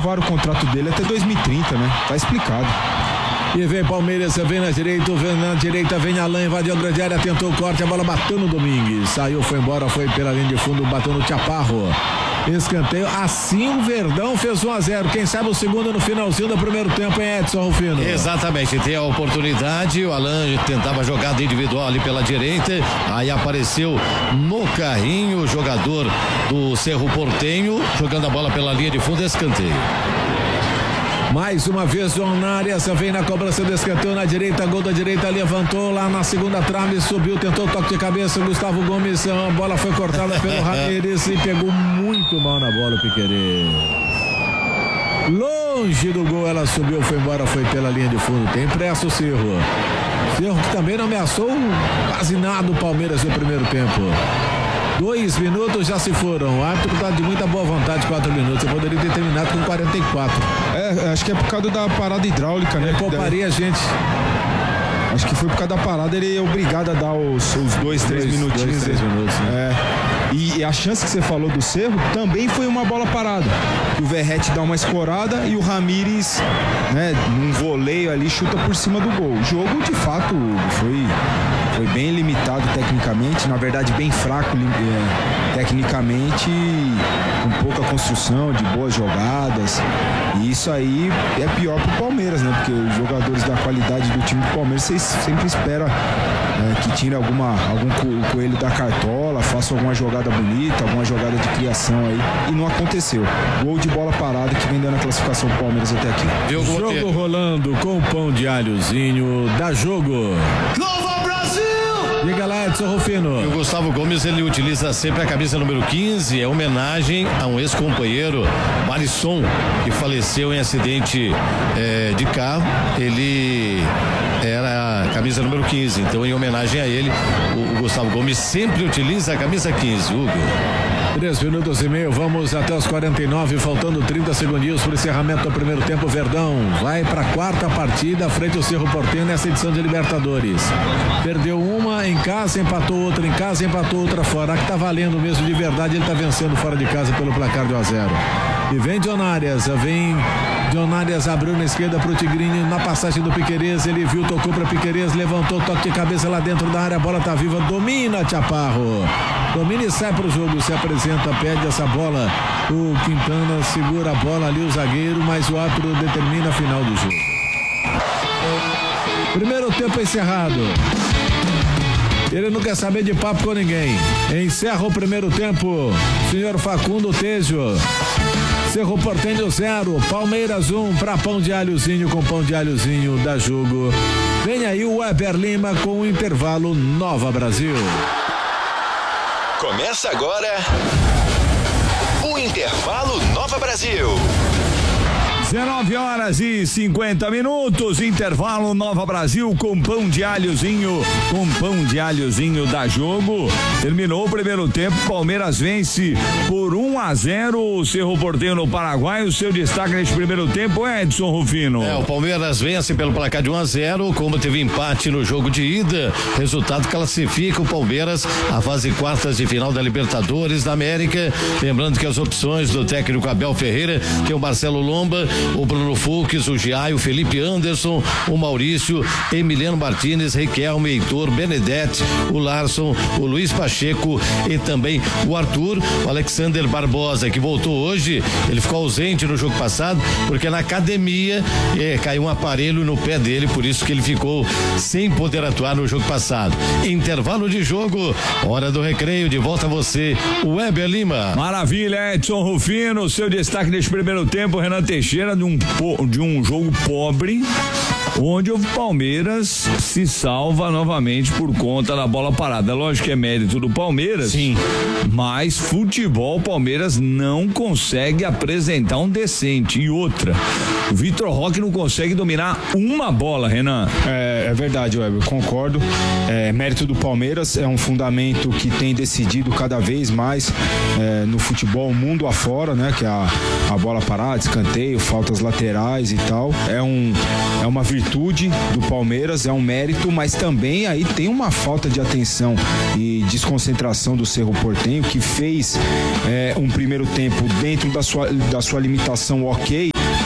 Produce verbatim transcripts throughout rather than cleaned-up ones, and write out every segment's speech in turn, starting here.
renovaram o contrato dele até dois mil e trinta, né? Tá explicado. E vem Palmeiras, vem na direita, vem na direita, vem Alain, invadiu a grande área, tentou o corte, a bola bateu no Domingues, saiu, foi embora, foi pela linha de fundo, bateu no Chaparro. Escanteio, assim o Verdão fez um a zero, quem sabe o segundo no finalzinho do primeiro tempo, hein, Edson Rufino? Exatamente, tem a oportunidade, o Alain tentava jogada individual ali pela direita, aí apareceu no carrinho o jogador do Cerro Porteño, jogando a bola pela linha de fundo, escanteio. Mais uma vez João Arias vem na cobrança do escanteio na direita, gol da direita, levantou lá na segunda trave, subiu, tentou toque de cabeça, Gustavo Gomes, a bola foi cortada pelo Ramírez e pegou muito mal na bola o Piquerez. Longe do gol, ela subiu, foi embora, foi pela linha de fundo, tem pressa o Cerro. Cerro que também não ameaçou quase nada o Palmeiras no primeiro tempo. Dois minutos já se foram. O árbitro está de muita boa vontade, quatro minutos. Eu poderia ter terminado com quarenta e quatro. É, acho que é por causa da parada hidráulica, né? Eu pouparia a gente. Acho que foi por causa da parada, ele é obrigado a dar os, os dois, três dois, minutinhos. Dois, três minutos, né? É. E, e a chance que você falou do Cerro também foi uma bola parada. O Verratti dá uma escorada e o Ramírez, né, num voleio ali, chuta por cima do gol. O jogo, de fato, foi, foi bem limitado tecnicamente, na verdade, bem fraco é, tecnicamente, com pouca construção, de boas jogadas. E isso aí é pior pro Palmeiras, né? Porque os jogadores da qualidade do time do Palmeiras, vocês sempre esperam é, que tire alguma, algum co- coelho da cartola, faça alguma jogada bonita, alguma jogada de criação aí. E não aconteceu. Gol de bola parada que vem dando a classificação do Palmeiras até aqui. Viu, jogo ter... rolando com pão de alhozinho, dá jogo. Nova Brasil! Diga lá, Edson Rufino. E o Gustavo Gomes, ele utiliza sempre a camisa número quinze, é homenagem a um ex-companheiro, Marisson, que faleceu em acidente é, de carro. Ele era a camisa número quinze, então em homenagem a ele, o, o Gustavo Gomes sempre utiliza a camisa quinze, Hugo. Três minutos e meio, vamos até os quarenta e nove, faltando trinta segundinhos para o encerramento do primeiro tempo. Verdão vai para a quarta partida frente ao Cerro Porteño nessa edição de Libertadores. Perdeu uma em casa, empatou outra em casa, empatou outra fora. A que tá valendo mesmo de verdade, ele tá vencendo fora de casa pelo placar de um a zero. E vem John Arias, vem John Arias, abriu na esquerda pro Tigrinho, na passagem do Piquerez, ele viu, tocou para Piquerez, levantou, toque de cabeça lá dentro da área, a bola tá viva, domina Chaparro. Domina e sai pro jogo, se apresenta, pede essa bola. O Quintana segura a bola ali, o zagueiro, mas o árbitro determina a final do jogo. Primeiro tempo encerrado. Ele não quer saber de papo com ninguém. Encerra o primeiro tempo. Senhor Facundo Tejo. Cerro Porteño zero, Palmeiras um, para pão de alhozinho com pão de alhozinho da jogo. Vem aí o Weber Lima com o intervalo Nova Brasil. Começa agora o intervalo Nova Brasil. dezenove horas e cinquenta minutos, intervalo Nova Brasil com pão de alhozinho, com pão de alhozinho da jogo. Terminou o primeiro tempo, Palmeiras vence por um a zero o Cerro Porteño no Paraguai. O seu destaque neste primeiro tempo é Edson Rufino. É, o Palmeiras vence pelo placar de um a zero, como teve empate no jogo de ida, resultado classifica o Palmeiras à fase quartas de final da Libertadores da América. Lembrando que as opções do técnico Abel Ferreira, que é o Marcelo Lomba, o Bruno Fux, o Giai, o Felipe Anderson, o Maurício, Emiliano Martinez, Riquelme, Heitor, Benedetti, o Larson, o Luiz Pacheco e também o Arthur, o Alexander Barbosa, que voltou hoje. Ele ficou ausente no jogo passado porque na academia eh, caiu um aparelho no pé dele, por isso que ele ficou sem poder atuar no jogo passado. Intervalo de jogo, hora do recreio, de volta a você, o Weber Lima. Maravilha, Edson Rufino, seu destaque neste primeiro tempo, Renan Teixeira, de um, de um jogo pobre, onde o Palmeiras se salva novamente por conta da bola parada. Lógico que é mérito do Palmeiras, sim, mas futebol, o Palmeiras não consegue apresentar um decente. E outra, o Vitor Roque não consegue dominar uma bola, Renan. É, é verdade, Weber, concordo. É, mérito do Palmeiras, é um fundamento que tem decidido cada vez mais é, no futebol mundo afora, né? Que é a, a bola parada, escanteio, faltas laterais e tal. É, um, é uma virtude do Palmeiras, é um mérito, mas também aí tem uma falta de atenção e desconcentração do Cerro Porteño, que fez é, um primeiro tempo dentro da sua, da sua limitação ok,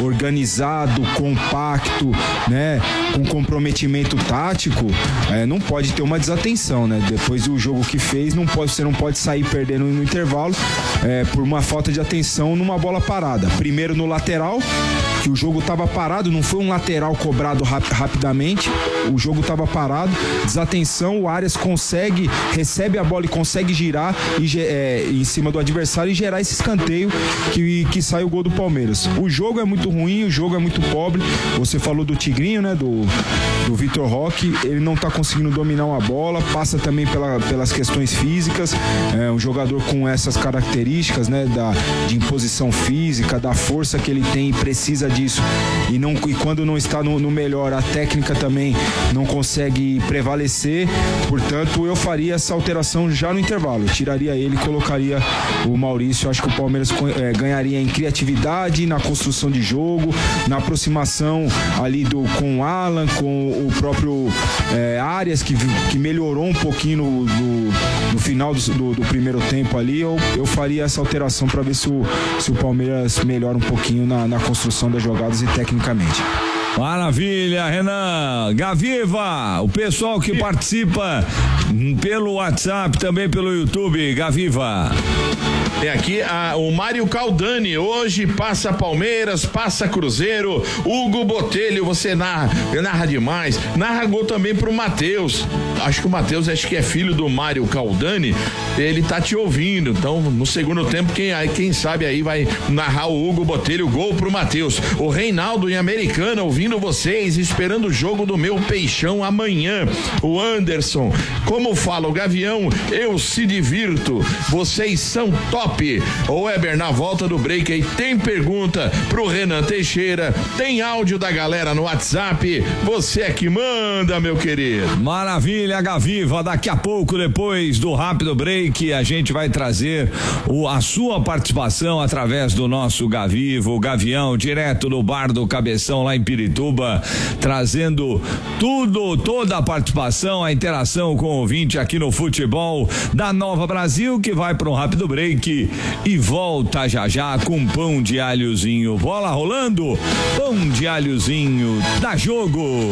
organizado, compacto, né, com comprometimento tático, é, não pode ter uma desatenção, né? Depois do jogo que fez, não pode, você não pode sair perdendo no intervalo é, por uma falta de atenção numa bola parada. Primeiro no lateral, que o jogo estava parado, não foi um lateral cobrado rap- rapidamente, o jogo estava parado, desatenção, o Arias consegue, recebe a bola e consegue girar e, é, em cima do adversário e gerar esse escanteio que, que sai o gol do Palmeiras. O jogo é muito ruim, o jogo é muito pobre. Você falou do Tigrinho, né, do, do Vitor Roque, ele não está conseguindo dominar uma bola, passa também pela, pelas questões físicas, é um jogador com essas características, né, da, de imposição física, da força que ele tem e precisa disso, e, não, e quando não está no, no melhor, a técnica também não consegue prevalecer. Portanto, eu faria essa alteração já no intervalo, eu tiraria ele e colocaria o Maurício. Eu acho que o Palmeiras é, ganharia em criatividade, na construção de jogo, na aproximação ali do, com o Alan, com o próprio é, Arias, que, que melhorou um pouquinho no, no, no final do, do, do primeiro tempo ali. Eu, eu faria essa alteração para ver se o, se o Palmeiras melhora um pouquinho na, na construção das jogadas e tecnicamente. Maravilha, Renan. Gaviva, o pessoal que participa pelo WhatsApp, também pelo YouTube. Gaviva. Tem aqui a, o Mário Caldani. Hoje passa Palmeiras, passa Cruzeiro. Hugo Botelho, você narra, narra demais. Narra gol também pro Matheus. Acho que o Matheus, acho que é filho do Mário Caldani. Ele tá te ouvindo. Então, no segundo tempo, quem, quem sabe aí vai narrar o Hugo Botelho, gol pro Matheus. O Reinaldo em Americana, ouvindo vocês, esperando o jogo do meu Peixão amanhã. O Anderson, como fala o Gavião, eu se divirto. Vocês são top. O Weber, na volta do break aí, tem pergunta pro Renan Teixeira, tem áudio da galera no WhatsApp, você é que manda, meu querido. Maravilha, Gaviva. Daqui a pouco, depois do rápido break, a gente vai trazer o, a sua participação através do nosso Gaviva, o Gavião, direto do Bar do Cabeção, lá em Pirituba, trazendo tudo, toda a participação, a interação com o ouvinte aqui no futebol da Nova Brasil, que vai para um rápido break e volta já já com pão de alhozinho. Bola rolando, pão de alhozinho, dá jogo.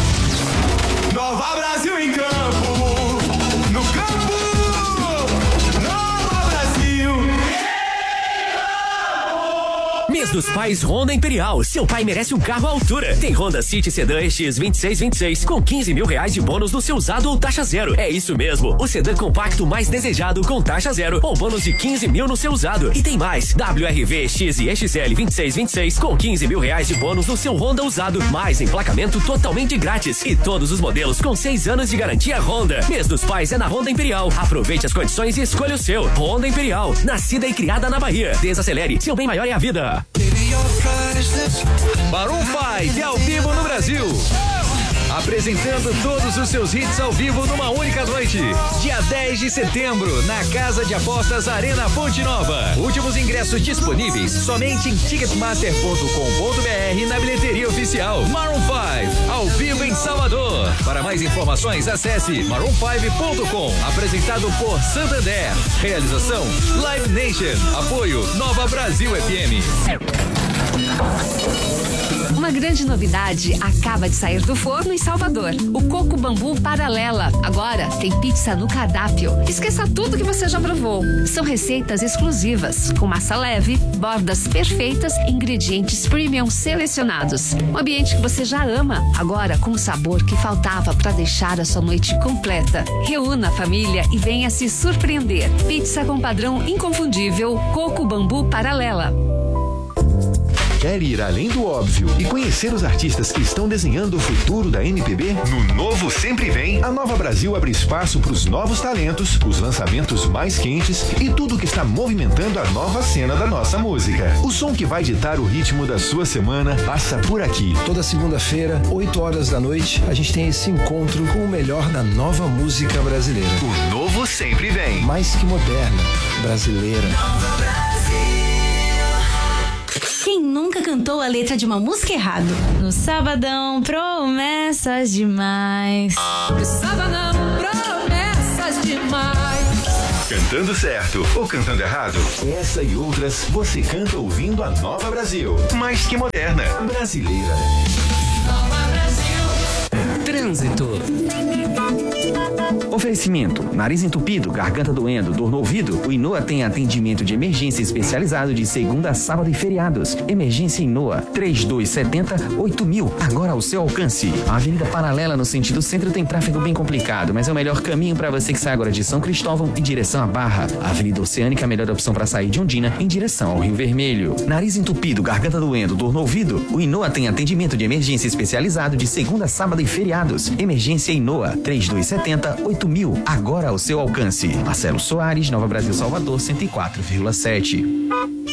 Nova Brasil em campo, no campo, Nova Brasil. Mês dos Pais Honda Imperial. Seu pai merece um carro à altura. Tem Honda City Sedan E X vinte e seis vinte e seis com quinze mil reais de bônus no seu usado ou taxa zero. É isso mesmo. O sedã compacto mais desejado com taxa zero ou bônus de quinze mil no seu usado. E tem mais. W R V X e E X L vinte e seis vinte e seis com quinze mil reais de bônus no seu Honda usado. Mais emplacamento totalmente grátis. E todos os modelos com seis anos de garantia Honda. Mês dos Pais é na Honda Imperial. Aproveite as condições e escolha o seu. Honda Imperial. Nascida e criada na Bahia. Desacelere. Seu bem maior é a vida. Maroon five ao vivo no Brasil. Apresentando todos os seus hits ao vivo numa única noite. Dia dez de setembro, na Casa de Apostas Arena Fonte Nova. Últimos ingressos disponíveis somente em ticketmaster ponto com ponto br na bilheteria oficial. Maroon five, ao vivo em Salvador. Para mais informações, acesse maroon five ponto com. Apresentado por Santander. Realização Live Nation. Apoio Nova Brasil F M. Uma grande novidade acaba de sair do forno em Salvador. O Coco Bambu Paralela. Agora tem pizza no cardápio. Esqueça tudo que você já provou. São receitas exclusivas, com massa leve, bordas perfeitas e ingredientes premium selecionados. Um ambiente que você já ama, agora com o sabor que faltava para deixar a sua noite completa. Reúna a família e venha se surpreender. Pizza com padrão inconfundível, Coco Bambu Paralela. Quer ir além do óbvio e conhecer os artistas que estão desenhando o futuro da M P B? No Novo Sempre Vem, a Nova Brasil abre espaço para os novos talentos, os lançamentos mais quentes e tudo que está movimentando a nova cena da nossa música. O som que vai ditar o ritmo da sua semana passa por aqui. Toda segunda-feira, oito horas da noite, a gente tem esse encontro com o melhor da nova música brasileira. O Novo Sempre Vem. Mais que moderna, brasileira. Nova Brasil. Quem nunca cantou a letra de uma música errado? No sabadão, promessas demais. No sabadão, promessas demais. Cantando certo ou cantando errado? Essa e outras você canta ouvindo a Nova Brasil. Mais que moderna, brasileira. Nova Brasil. Trânsito. Oferecimento: nariz entupido, garganta doendo, dor no ouvido. O Inoa tem atendimento de emergência especializado de segunda a sábado e feriados. Emergência Inoa, três dois sete zero, oito mil, agora ao seu alcance. A Avenida Paralela no sentido centro tem tráfego bem complicado, mas é o melhor caminho para você que sai agora de São Cristóvão em direção à Barra. A Avenida Oceânica é a melhor opção para sair de Ondina em direção ao Rio Vermelho. Nariz entupido, garganta doendo, dor no ouvido. O Inoa tem atendimento de emergência especializado de segunda a sábado e feriados. Emergência Inoa, três dois sete zero, oito mil, agora ao seu alcance. Marcelo Soares, Nova Brasil, Salvador, cento e quatro vírgula sete.